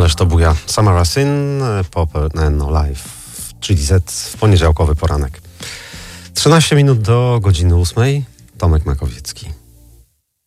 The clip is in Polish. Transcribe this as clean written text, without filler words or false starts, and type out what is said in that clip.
Ależ to buja. Samara Syn, Pop No Life, 3DZ w poniedziałkowy poranek. 13 minut do godziny 8. Tomek Makowiecki.